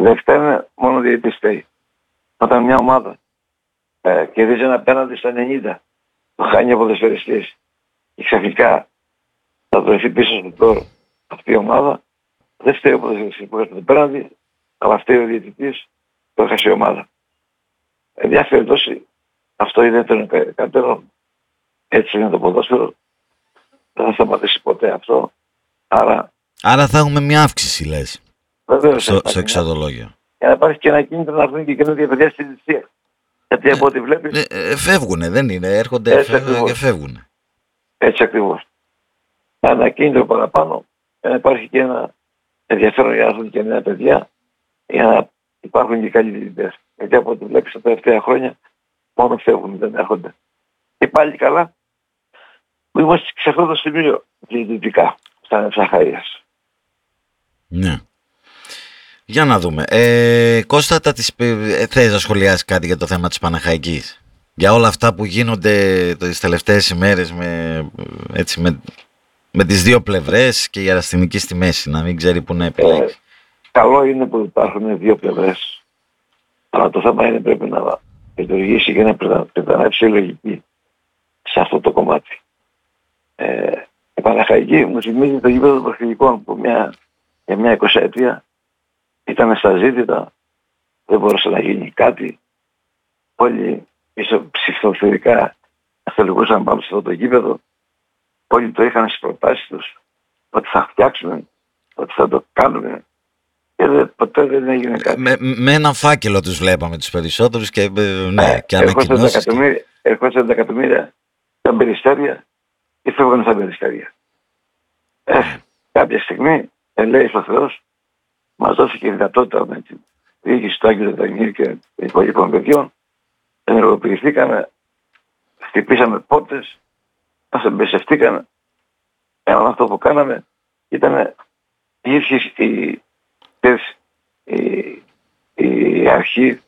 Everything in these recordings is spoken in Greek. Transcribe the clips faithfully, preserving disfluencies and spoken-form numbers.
Δεν φταίνε μόνο διαιτητής φταίει. Όταν μια ομάδα ε, κερδίζει ένα πέναντι στα ενενήντα, το χάνει ο ποδοσφαιριστής και ξαφνικά θα βρεθεί πίσω στο τόρο αυτή η ομάδα, δεν φταίει ο ποδοσφαιριστής που έκανε το πέναντι, αλλά φταίει ο διαιτητής που έχασε η ομάδα. Εν μια περιπτώσει, αυτό είναι το κατέρω. Έτσι είναι το ποδόσφαιρο. Δεν θα σταματήσει ποτέ αυτό. Άρα, Άρα θα έχουμε μια αύξηση, λες, βεβαίως, στο, στο εξοδολόγιο. Για να υπάρχει και ένα κίνητρο να έρθουν και καινούργια παιδιά στη θυσία. Γιατί από ό,τι βλέπεις... Ε, ε, φεύγουνε, δεν είναι. Έρχονται Έτσι φεύγουν και ακριβώς. φεύγουν. Έτσι ακριβώς. Ένα κίνητρο παραπάνω, για να υπάρχει και ένα ενδιαφέρον για να έρθουν και νέα παιδιά, για να υπάρχουν και καλοί διαιτητές. Γιατί από ό,τι βλέπεις τα τελευταία χρόνια, μόνο φεύγουν, δεν έρχονται. Και πάλι καλά, που είμαστε σε αυτό το σημείο διαιτητικά, στα Ψαχαΐας. Ναι. Για να δούμε. Ε, Κώστα, τα της, ε, θες να σχολιάσεις κάτι για το θέμα της Παναχαϊκής? Για όλα αυτά που γίνονται τις τελευταίες ημέρες με, έτσι, με, με τις δύο πλευρές και η Αραστημική στη μέση, να μην ξέρει που να επιλέξει. Ε, καλό είναι που υπάρχουν δύο πλευρές. Αλλά το θέμα είναι πρέπει να λειτουργήσει και να πρετανεύσει η λογική σε αυτό το κομμάτι. Ε, η Παναχαϊκή μου θυμίζει το γήπεδο των Προσφυγικών που μια, για μια εικοσαετία ήταν στα ζήτητα, δεν μπορούσε να γίνει κάτι. Όλοι ψηφοθερικά θελικούσαν πάνω σε αυτό το γήπεδο. Όλοι το είχαν στις προτάσεις τους ότι θα φτιάξουμε, ότι θα το κάνουμε. Και δεν, ποτέ δεν έγινε κάτι. Με, με έναν φάκελο τους βλέπαμε τους περισσότερους και, ναι, ε, και ανακοινώσεις. Και... Ερχόντουσαν τα εκατομμύρια στα περιστέρια και φεύγανε στα περιστέρια. Ε, κάποια στιγμή, λέει ο Θεός, μας δόθηκε η δυνατότητα με την διοίκηση του Άγγελου Δανείου και των υπόλοιπων παιδιών. Ενεργοποιηθήκαμε, χτυπήσαμε πόρτες, μας εμπιστευτήκαμε. Ένα αυτό που κάναμε ήταν η ίδια η, η, η αρχή.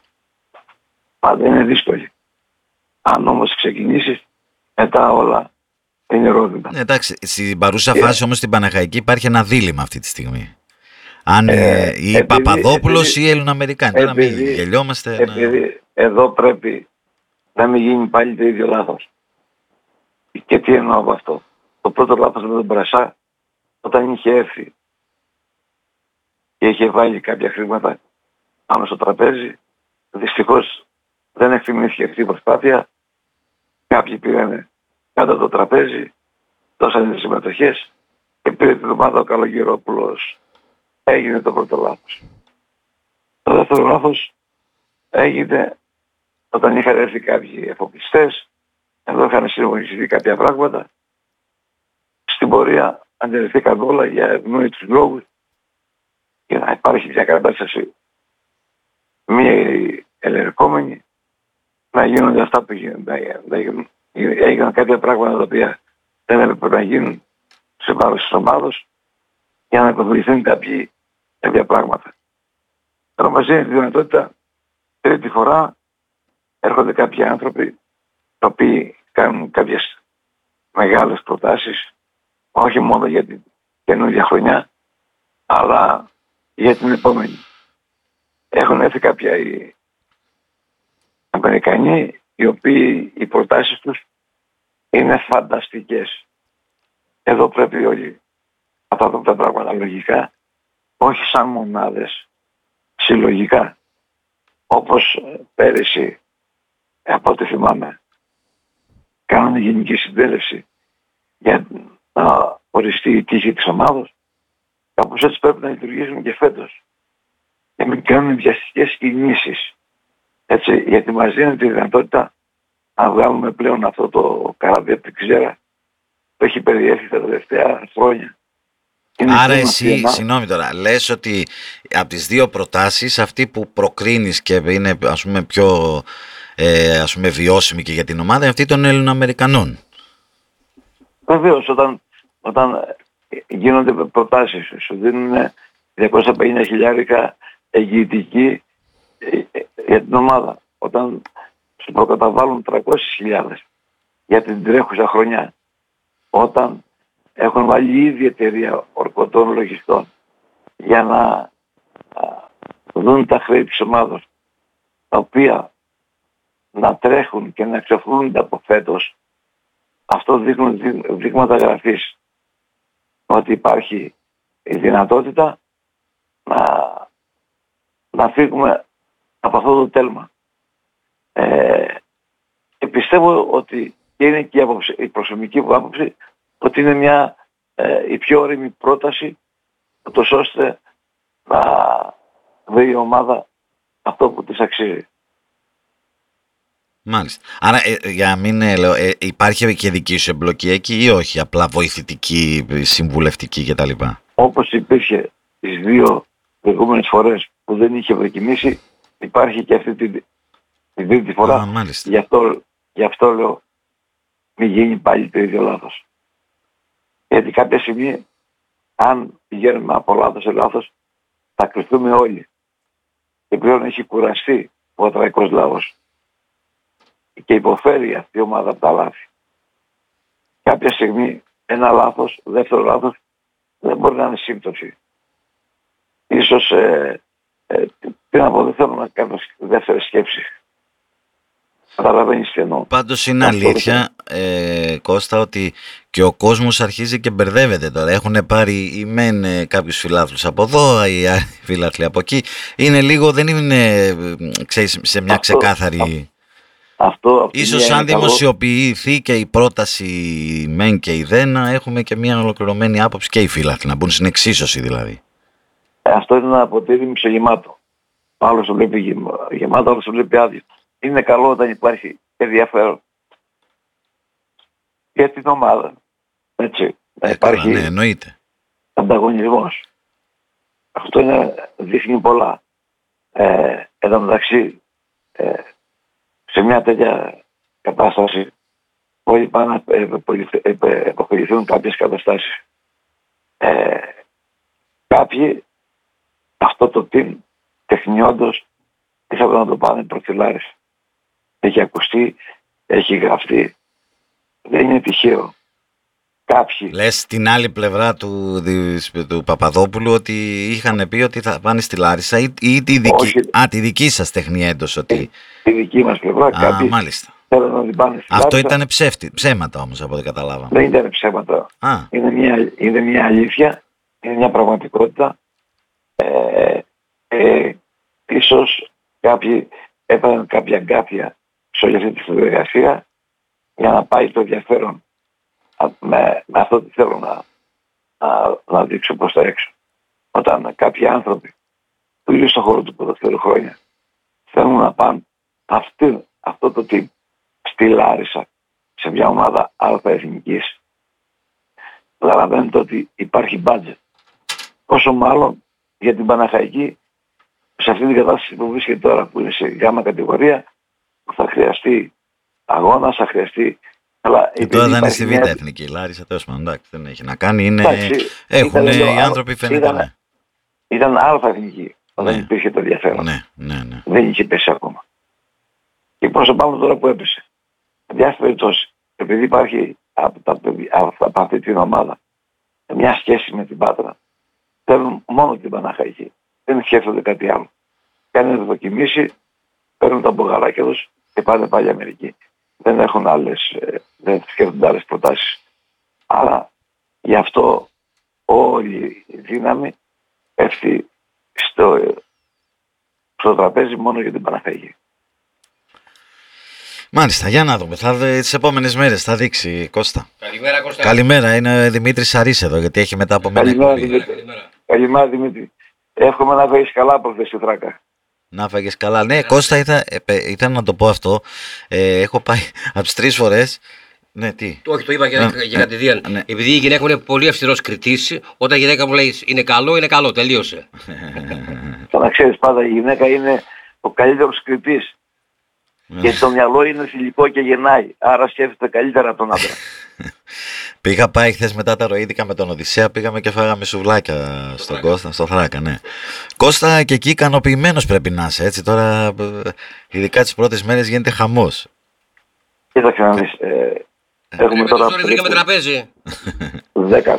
Πάντα είναι δύσκολη. Αν όμως ξεκινήσεις, μετά όλα είναι ρόδινα. Ναι, εντάξει, στην παρούσα φάση όμως στην Παναχαϊκή υπάρχει ένα δίλημμα αυτή τη στιγμή. Αν Ε, η επειδή- Παπαδόπουλος επειδή- ή οι Ελληνοαμερικάνοι. Τώρα μην επειδή- γελιόμαστε. Επειδή να... εδώ πρέπει να μην γίνει πάλι το ίδιο λάθος. Και τι εννοώ από αυτό? Το πρώτο λάθος με τον Μπρασά, όταν είχε έρθει και είχε βάλει κάποια χρήματα πάνω στο τραπέζι, δυστυχώς δεν εκτιμήθηκε αυτή η προσπάθεια. Κάποιοι πήγανε κάτω το τραπέζι, δώσανε τις συμμετοχές και πήρε την ομάδα ο Καλογερόπουλος. Έγινε το πρώτο λάθος. Το δεύτερο λάθος έγινε όταν είχαν έρθει κάποιοι εφοπλιστές, εδώ είχαν συμμετοχθεί κάποια πράγματα. Στην πορεία αντιληφθήκαν όλα για ευνόητους λόγους και να υπάρχει μια κατάσταση μία ελεγχόμενη, να γίνονται αυτά που γίνονται. Να γίνουν, έγιναν κάποια πράγματα τα οποία δεν έπρεπε να γίνουν σε βάρος της ομάδος για να υποβληθούν κάποια πράγματα. Τώρα μας δίνει τη δυνατότητα τρίτη φορά έρχονται κάποιοι άνθρωποι οι οποίοι κάνουν κάποιες μεγάλες προτάσεις, όχι μόνο για την καινούργια χρονιά, αλλά για την επόμενη. Έχουν έρθει κάποια οι Αμερικανοί, οι οποίοι οι προτάσεις τους είναι φανταστικές. Εδώ πρέπει όλοι να τα δούμε τα πράγματα λογικά, όχι σαν μονάδες, συλλογικά. Όπως πέρυσι, από ό,τι θυμάμαι, κάνανε γενική συντέλευση για να οριστεί η τύχη της ομάδας. Κάπως έτσι πρέπει να λειτουργήσουμε και φέτος. Και μην κάνουμε βιαστικές κινήσεις. Έτσι, γιατί μας δίνει τη δυνατότητα να βγάλουμε πλέον αυτό το καράβι από την ξέρα που έχει περιέλθει τα τελευταία χρόνια. Είναι Άρα κρίμα εσύ, αυτή η συγγνώμη τώρα, λες ότι από τις δύο προτάσεις αυτή που προκρίνεις και είναι, ας πούμε, πιο ε, ας πούμε, βιώσιμη και για την ομάδα είναι αυτή των Ελληνοαμερικανών. Βεβαίως, όταν, όταν γίνονται προτάσεις, σου δίνουν διακόσια πενήντα χιλιάρικα εγγυητική για την ομάδα. Όταν σου προκαταβάλουν τριακόσιες χιλιάδες για την τρέχουσα χρονιά, όταν έχουν βάλει ήδη εταιρεία ορκωτών λογιστών για να δουν τα χρέη της ομάδας, τα οποία να τρέχουν και να εξοφλούνται από φέτος, αυτό δείχνουν δείγματα γραφής ότι υπάρχει η δυνατότητα να, να φύγουμε από αυτό το τέλμα. Ε, και πιστεύω ότι και είναι και η, άποψη, η προσωπική μου άποψη ότι είναι μια ε, η πιο όριμη πρόταση, ούτως ώστε να δει η ομάδα αυτό που της αξίζει. Μάλιστα. Άρα ε, για μην ε, λέω, ε, υπάρχει και δική σου εμπλοκή εκεί ή όχι, απλά βοηθητική, συμβουλευτική κτλ. Όπως υπήρχε τις δύο προηγούμενες φορές που δεν είχε δοκιμήσει, υπάρχει και αυτή την τη τρίτη φορά. Α, μάλιστα. Γι' αυτό, γι' αυτό λέω μην γίνει πάλι το ίδιο λάθος. Γιατί κάποια στιγμή, αν πηγαίνουμε από λάθος σε λάθος, θα κρυφτούμε όλοι. Και πλέον έχει κουραστεί ο ατραϊκός λαός και υποφέρει αυτή η ομάδα από τα λάθη. Κάποια στιγμή ένα λάθος, δεύτερο λάθος, δεν μπορεί να είναι σύμπτωση. Ίσως ε, ε, πριν από δεν θέλω να κάνω δεύτερη σκέψη. Καταλαβαίνεις τι εννοώ. Πάντως είναι αλήθεια, ε, Κώστα, ότι και ο κόσμος αρχίζει και μπερδεύεται τώρα. Έχουν πάρει οι μεν ε, κάποιους φιλάθλους από εδώ, οι άλλοι φιλάθλοι από εκεί. Είναι λίγο, δεν είναι, ξέρεις, σε μια αυτό, ξεκάθαρη... Αυτό, ίσως αν δημοσιοποιηθεί και η πρόταση μεν και η δε, να έχουμε και μια ολοκληρωμένη άποψη και οι φιλάθλοι, να μπουν στην εξίσωση δηλαδή. Ε, αυτό είναι ένα ποτήρι μισογεμάτο. Άλλος το βλέπει γεμάτο, άλλος το βλέπει άδειο. Είναι καλό όταν υπάρχει ενδιαφέρον για την ομάδα. Έτσι. Να ε, υπάρχει καλά, ναι, εννοείται. Ανταγωνισμός. Αυτό είναι, δείχνει πολλά. Ε, εν τω μεταξύ, ε, σε μια τέτοια κατάσταση όλοι πάνε να επωφεληθούν κάποιες καταστάσεις. Ε, κάποιοι αυτό το team τεχνιόντως ήθελαν να το πάνε προφυλάρες. Έχει ακουστεί, έχει γραφτεί. Δεν είναι τυχαίο. Κάποιοι... Λες την άλλη πλευρά του, του, του Παπαδόπουλου ότι είχαν πει ότι θα πάνε στη Λάρισα ή, ή τη, δική... Όχι. Α, τη δική σας τεχνία έντος ότι... Τη δική μας πλευρά. Α, κάποιοι μάλιστα. θέλουν να την πάνε στη Αυτό Λάρισα. ήταν ψεύτη, ψέματα όμως από ό,τι καταλάβαμε. Δεν ήταν ψέματα. Α. Είναι, μια, είναι μια αλήθεια, είναι μια πραγματικότητα. Ε, ε, ίσως κάποιοι έπαιρναν κάποια αγκάθια σε όλη αυτή τη συνεργασία για να πάει το ενδιαφέρον με, με αυτό που θέλω να, να, να δείξω προς τα έξω. Όταν κάποιοι άνθρωποι που είναι στον χώρο του ποδοσφαίρου χρόνια θέλουν να πάνε αυτή, αυτό το team στη Λάρισα σε μια ομάδα αλφα εθνικής, καταλαβαίνετε ότι υπάρχει budget. Όσο μάλλον για την Παναχαϊκή, σε αυτή την κατάσταση που βρίσκεται τώρα, που είναι σε γάμα κατηγορία, που θα χρειαστεί αγώνα, θα χρειαστεί. Αλλά και τώρα δεν είναι στη Β' μια... Εθνική. Η Λάρισα τέλος πάντων, εντάξει, δεν έχει να κάνει. Είναι... Εντάξει, έχουν ήταν, οι άνθρωποι φαίνεται. Ήταν, ναι. ήταν αλφα εθνική, όταν ναι. υπήρχε το ενδιαφέρον. Ναι, ναι, ναι. Δεν είχε πέσει ακόμα. Και πόσο πάνω τώρα που έπεσε. Σε διάφορες περιπτώσεις, επειδή υπάρχει από, τα, από, από αυτή την ομάδα μια σχέση με την Πάτρα, θέλουν μόνο την Παναχαϊκή. Δεν σκέφτονται κάτι άλλο. Κάνουν δοκιμήσει, παίρνουν τα μπογαράκια τους και πάνε πάλι Αμερική. Δεν έχουν άλλες, δεν σκέφτονται άλλες προτάσεις. Άρα γι' αυτό όλη η δύναμη πέφτει στο, στο τραπέζι μόνο για την Παναχαϊκή. Μάλιστα, για να δούμε. Θα, τις επόμενες μέρες θα δείξει, Κώστα. Καλημέρα, Κώστα. Καλημέρα, είναι Δημήτρης Σαρής εδώ, γιατί έχει μετά από μένα Καλημέρα, εκπομπή. Δημήτρη. Καλημέρα. Καλημέρα, Δημήτρη. Εύχομαι να φέρεις καλά από χθες στη Θράκα. Να φάγες καλά. Ναι, Κώστα, ήθελα, ήθελα να το πω αυτό. Ε, έχω πάει από τις τρεις φορές. Ναι, τι. Όχι, το είπα για, Α, για κατηδίαν. ναι. Επειδή η γυναίκα μου είναι πολύ αυστηρός κριτής, όταν η γυναίκα μου λέει είναι καλό, είναι καλό, τελείωσε. Θα να ξέρεις πάντα, η γυναίκα είναι ο καλύτερος κριτής. Και το μυαλό είναι θηλυκό και γεννάει. Άρα σκέφτεται καλύτερα από τον άντρα. Πήγα πάει χθες μετά τα ροήδικα με τον Οδυσσέα, πήγαμε και φάγαμε σουβλάκια στον Κώστα, στο Θράκα, ναι. Κώστα, και εκεί ικανοποιημένος πρέπει να είσαι, έτσι τώρα, ειδικά τις πρώτες μέρες γίνεται χαμός. Κοίταξε να δεις. Ε, έχουμε τώρα βρήκαμε τραπέζι.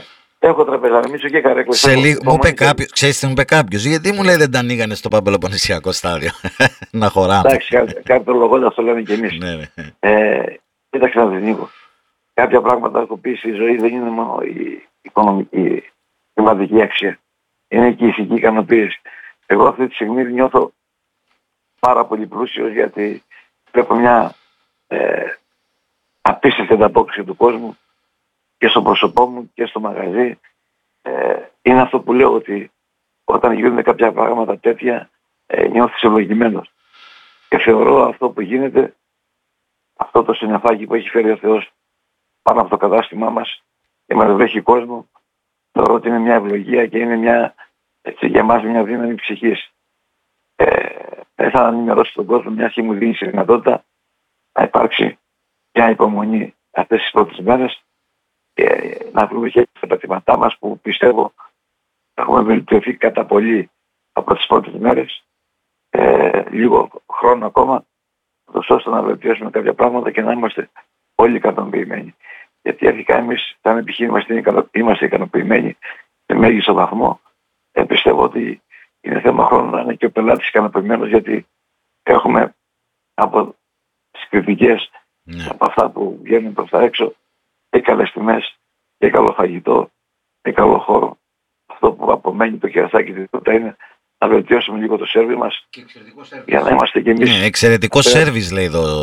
Έχω τραπεζαρμίτσο και καρέκλες. Σε λίγο μου είπε κάποιο, ξέρεις τι μου είπε κάποιος, γιατί μου λέει δεν τα ανοίγανε στο Παπελοποννησιακό στάδιο να χωράμε. Εντάξει, κάποιο λογόντα αυτό λέμε κι εμείς. Ναι, ναι. Ε, κοίταξε να δει, Νίκο. Κάποια πράγματα έχω πει στη ζωή δεν είναι μόνο η οικονομική, η σημαντική αξία. Είναι και η ηθική ικανοποίηση. Εγώ αυτή τη στιγμή νιώθω πάρα πολύ πλούσιος γιατί βλέπω μια ε, απίστευτη ανταπόκριση του κόσμου και στο πρόσωπό μου και στο μαγαζί. Ε, είναι αυτό που λέω, ότι όταν γίνονται κάποια πράγματα τέτοια ε, νιώθεις ευλογημένος. Και θεωρώ αυτό που γίνεται, αυτό το συννεφάκι που έχει φέρει ο Θεός πάνω από το κατάστημά μας και μας βρέχει κόσμο, θεωρώ ότι είναι μια ευλογία και είναι μια, έτσι, για μας μια δύναμη ψυχής. Ε, θα ήθελα να ενημερώσω τον κόσμο, μια και μου δίνει τη δυνατότητα να υπάρξει μια υπομονή αυτές τις πρώτες μέρες και να βρούμε και τα πατήματά μας που πιστεύω έχουμε βελτιωθεί κατά πολύ από τις πρώτες μέρες. Ε, λίγο χρόνο ακόμα, ώστε να βελτιώσουμε κάποια πράγματα και να είμαστε όλοι ικανοποιημένοι. Γιατί αρχικά εμείς, σαν επιχείρημα, είμαστε ικανοποιημένοι σε μέγιστο βαθμό. Ε, πιστεύω ότι είναι θέμα χρόνου να είναι και ο πελάτης ικανοποιημένος, γιατί έχουμε από τις κριτικές, Ναι. από αυτά που βγαίνουν προς τα έξω, και καλές τιμές, και καλό φαγητό, και καλό χώρο. Αυτό που απομένει το κερασάκι της τότε είναι να βελτιώσουμε λίγο το σέρβι μας για να είμαστε κι εμείς. Ναι, εξαιρετικό ε, σέρβις λέει εδώ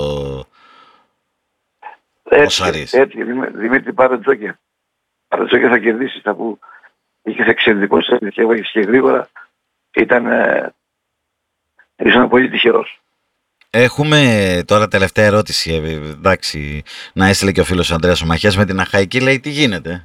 ο έτσι, Σαρής. έτσι, Δημήτρη, πάρε τζόκερ. Πάρε τζόκερ, θα κερδίσεις. Θα που είχες εξαιρετικό σέρβις και έβαγες και γρήγορα. Ήταν, ε, ήσουν πολύ τυχερός. Έχουμε τώρα τελευταία ερώτηση, ε, εντάξει, να έστειλε και ο φίλος Ανδρέας ο Μαχιάς με την Αχαϊκή, λέει τι γίνεται.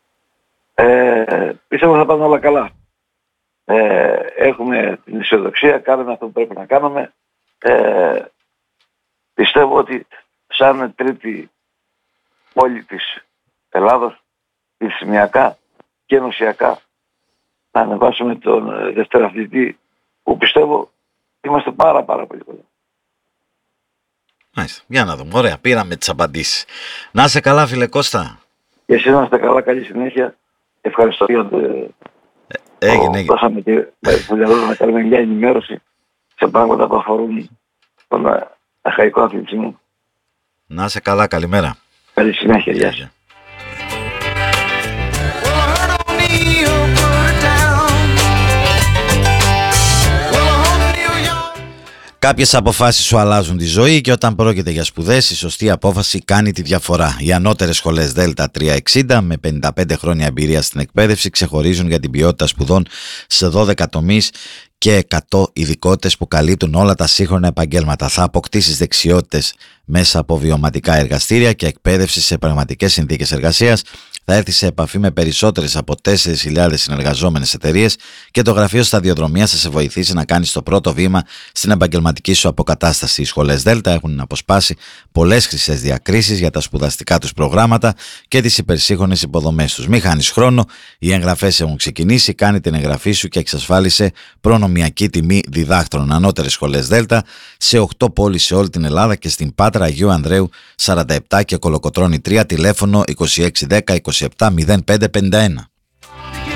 Ε, πιστεύω θα πάνε όλα καλά. Ε, έχουμε την αισιοδοξία, κάνουμε αυτό που πρέπει να κάνουμε. Ε, πιστεύω ότι σαν τρίτη πόλη της Ελλάδος, πληθυσμιακά και ενωσιακά, να ανεβάσουμε τον δευτεραθλητή που πιστεύω είμαστε πάρα πάρα πολύ κοντά. Μάλιστα, για να δούμε, ωραία, πήραμε τις απαντήσεις. Να είσαι καλά φίλε Κώστα. Και εσείς να είστε καλά, καλή συνέχεια. Ευχαριστώ για το... Έγινε, έγινε. Δώσαμε και που να κάνουμε μια ενημέρωση σε πράγματα που αφορούν τον αχαϊκό αθλητισμό. Να είσαι καλά, καλημέρα. Καλή συνέχεια, γεια σας. Κάποιες αποφάσεις σου αλλάζουν τη ζωή και όταν πρόκειται για σπουδές η σωστή απόφαση κάνει τη διαφορά. Οι ανώτερες σχολές Δέλτα τριακόσια εξήντα με πενήντα πέντε χρόνια εμπειρία στην εκπαίδευση ξεχωρίζουν για την ποιότητα σπουδών σε δώδεκα τομείς και εκατό ειδικότητες που καλύπτουν όλα τα σύγχρονα επαγγέλματα. Θα αποκτήσεις δεξιότητες μέσα από βιωματικά εργαστήρια και εκπαίδευση σε πραγματικές συνθήκες εργασίας. Θα έρθεις σε επαφή με περισσότερες από τέσσερις χιλιάδες συνεργαζόμενες εταιρείες και το Γραφείο Σταδιοδρομίας θα σε βοηθήσει να κάνεις το πρώτο βήμα στην επαγγελματική σου αποκατάσταση. Οι σχολές Δέλτα έχουν αποσπάσει πολλές χρυσές διακρίσεις για τα σπουδαστικά τους προγράμματα και τις υπερσύγχρονες υποδομές τους. Μην χάνεις χρόνο, οι εγγραφές έχουν ξεκινήσει. Κάνε την εγγραφή σου και εξασφάλισε προνομιακή τιμή διδάκτρων. Ανώτερες σχολές Δέλτα σε οκτώ πόλεις σε όλη την Ελλάδα και στην Πάτρα, Αγίου Ανδρέου σαράντα επτά και Κολοκοτρώνη τρία, τηλέφωνο είκοσι έξι δέκα είκοσι επτά μηδέν πέντε πενήντα ένα.